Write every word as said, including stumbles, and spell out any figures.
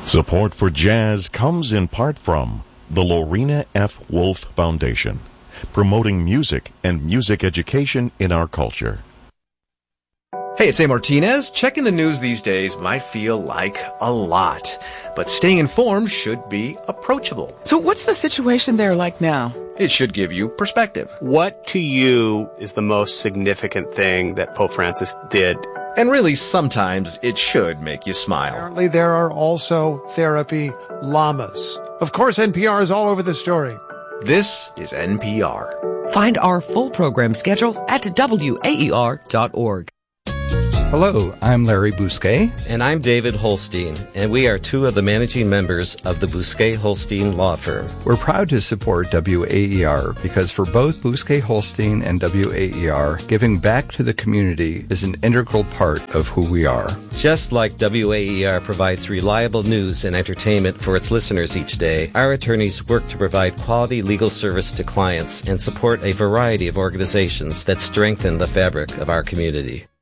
Support for jazz comes in part from the Lorena F. Wolf Foundation, promoting music and music education in our culture. Hey, it's A. Martinez. Checking the news these days might feel like a lot, but staying informed should be approachable. So what's the situation there like now? It should give you perspective. What to you is the most significant thing that Pope Francis did? And really, sometimes it should make you smile. Apparently, there are also therapy llamas. Of course, N P R is all over the story. This is N P R. Find our full program schedule at W A E R dot org. Hello, I'm Larry Bousquet. And I'm David Holstein, and we are two of the managing members of the Bousquet-Holstein Law Firm. We're proud to support W A E R because for both Bousquet-Holstein and W A E R, giving back to the community is an integral part of who we are. Just like W A E R provides reliable news and entertainment for its listeners each day, our attorneys work to provide quality legal service to clients and support a variety of organizations that strengthen the fabric of our community.